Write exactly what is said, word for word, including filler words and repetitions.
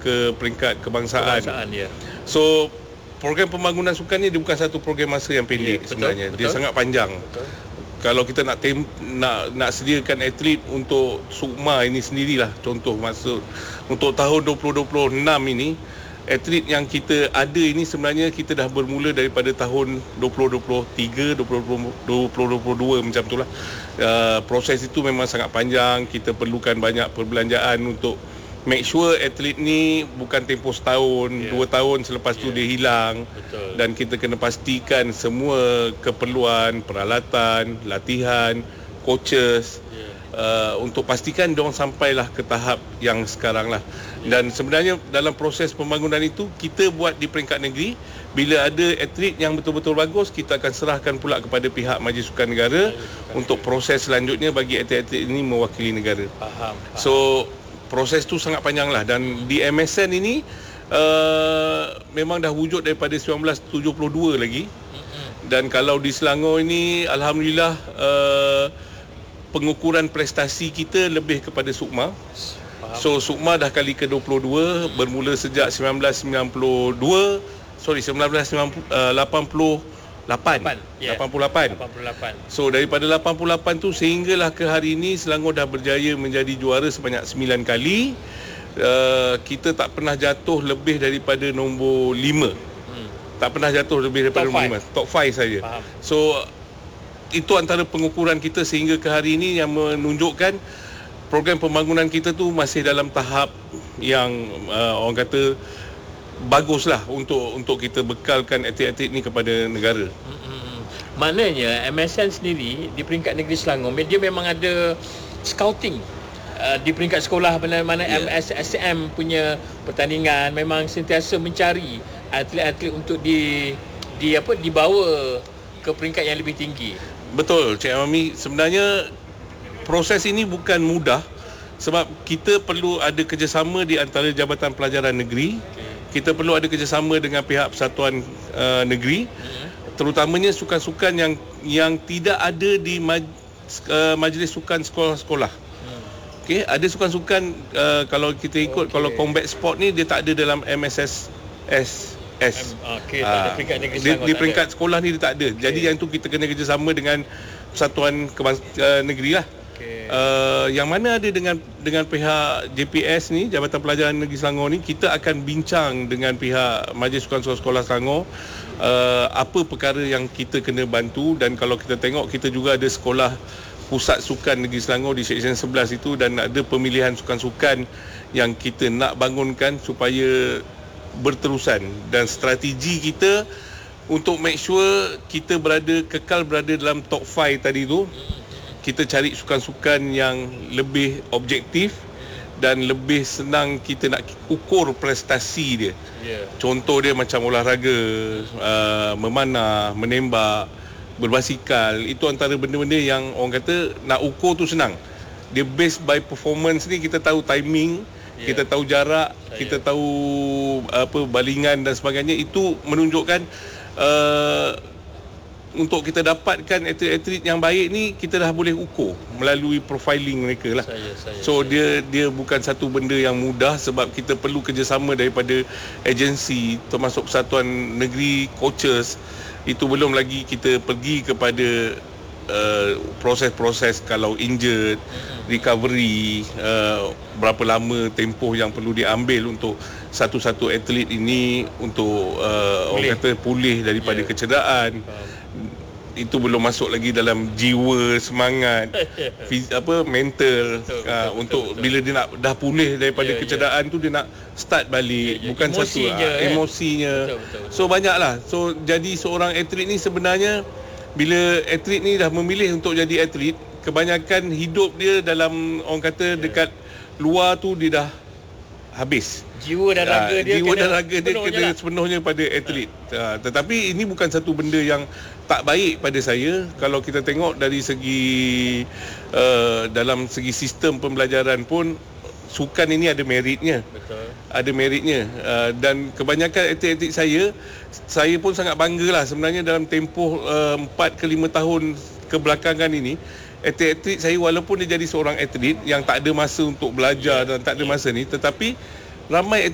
ke peringkat kebangsaan. Kebangsaan, ya. So program pembangunan sukan ni dia bukan satu program masa yang pendek, Ya, betul, sebenarnya. betul. Dia sangat panjang. Betul. Kalau kita nak tem, nak nak sediakan atlet untuk SUKMA ini sendirilah, contoh maksud untuk tahun dua ribu dua puluh enam ini, atlet yang kita ada ini sebenarnya kita dah bermula daripada tahun dua ribu dua puluh tiga, dua ribu dua puluh dua macam itulah. Uh, proses itu memang sangat panjang. Kita perlukan banyak perbelanjaan untuk make sure atlet ni bukan tempoh setahun, yeah. dua tahun selepas yeah. tu dia hilang. Betul. Dan kita kena pastikan semua keperluan, peralatan, latihan, coaches yeah. uh, untuk pastikan diorang sampailah ke tahap yang sekarang lah. Yeah. Dan sebenarnya dalam proses pembangunan itu kita buat di peringkat negeri. Bila ada atlet yang betul-betul bagus, kita akan serahkan pula kepada pihak Majlis Sukan Negara yeah, untuk proses selanjutnya bagi atlet-atlet ini mewakili negara. Faham, faham. So proses tu sangat panjang lah. Dan di M S N ini uh, memang dah wujud daripada seribu sembilan ratus tujuh puluh dua lagi. Dan kalau di Selangor ini Alhamdulillah uh, pengukuran prestasi kita lebih kepada SUKMA. So SUKMA dah kali ke dua puluh dua, bermula sejak seribu sembilan ratus sembilan puluh dua, sorry seribu sembilan ratus lapan puluh lapan. Yeah. lapan puluh lapan. lapan puluh lapan. So daripada lapan puluh lapan tu sehinggalah ke hari ini Selangor dah berjaya menjadi juara sebanyak sembilan kali. Uh, kita tak pernah jatuh lebih daripada nombor lima. Hmm. Tak pernah jatuh lebih daripada Top nombor five. lima. Top lima saja. Faham. So itu antara pengukuran kita sehingga ke hari ini yang menunjukkan program pembangunan kita tu masih dalam tahap yang uh, orang kata baguslah untuk untuk kita bekalkan atlet-atlet ni kepada negara. Hmm. Maknanya M S N sendiri di peringkat negeri Selangor dia memang ada scouting uh, di peringkat sekolah, mana-mana yeah. M S S M punya pertandingan memang sentiasa mencari atlet-atlet untuk di di apa dibawa ke peringkat yang lebih tinggi. Betul, Cik Amami. Sebenarnya proses ini bukan mudah sebab kita perlu ada kerjasama di antara Jabatan Pelajaran Negeri. Okay. Kita perlu ada kerjasama dengan pihak persatuan uh, negeri, hmm. terutamanya sukan-sukan yang yang tidak ada di maj, uh, majlis sukan sekolah-sekolah. Hmm. Okey, ada sukan-sukan uh, kalau kita ikut okay. kalau combat sport ni dia tak ada dalam M S S S. S. Okey, tak ada peringkat negeri di, di peringkat sekolah ni dia tak ada. Okay. Jadi yang tu kita kena kerjasama dengan persatuan kebans- uh, negeri lah. Okay. Uh, yang mana ada dengan dengan pihak J P S ni, Jabatan Pelajaran Negeri Selangor ni, kita akan bincang dengan pihak Majlis Sukan Sekolah Selangor uh, apa perkara yang kita kena bantu. Dan kalau kita tengok, kita juga ada sekolah pusat sukan Negeri Selangor di Seksyen sebelas itu, dan ada pemilihan sukan-sukan yang kita nak bangunkan supaya berterusan. Dan strategi kita untuk make sure kita berada kekal berada dalam top lima tadi tu, kita cari sukan-sukan yang lebih objektif dan lebih senang kita nak ukur prestasi dia. Yeah. Contoh dia macam olahraga, uh, memanah, menembak, berbasikal. Itu antara benda-benda yang orang kata nak ukur tu senang. Dia based by performance ni, kita tahu timing, yeah. kita tahu jarak, Saya. kita tahu apa balingan dan sebagainya. Itu menunjukkan uh, untuk kita dapatkan atlet-atlet yang baik ni, kita dah boleh ukur melalui profiling mereka lah. Saya, saya, so saya. dia dia bukan satu benda yang mudah sebab kita perlu kerjasama daripada agensi termasuk persatuan negeri, coaches. Itu belum lagi kita pergi kepada uh, proses-proses kalau injured, recovery, uh, berapa lama tempoh yang perlu diambil untuk satu-satu atlet ini untuk uh, orang kata pulih daripada yeah. kecederaan. Itu belum masuk lagi dalam jiwa, semangat, fiz, apa mental betul, betul, uh, untuk betul, betul. Bila dia nak dah pulih daripada yeah, kecederaan yeah. tu, dia nak start balik, yeah, bukan emosinya, satu uh, emosinya. Betul, betul, betul. So banyaklah. So jadi seorang atlet ni sebenarnya, bila atlet ni dah memilih untuk jadi atlet, kebanyakan hidup dia dalam orang kata yeah. dekat luar tu dia dah habis. Jiwa dan raga dia jiwa kena dan raga dia kena lah. sepenuhnya pada atlet. Ha. Ha, tetapi ini bukan satu benda yang tak baik pada saya. Kalau kita tengok dari segi uh, dalam segi sistem pembelajaran pun, sukan ini ada meritnya. Betul. Ada meritnya. Uh, dan kebanyakan atlet-atlet saya, saya pun sangat banggalah sebenarnya dalam tempoh uh, empat ke lima tahun kebelakangan ini, atlet-atlet saya walaupun dia jadi seorang atlet yang tak ada masa untuk belajar yeah. dan tak ada masa ni, tetapi ramai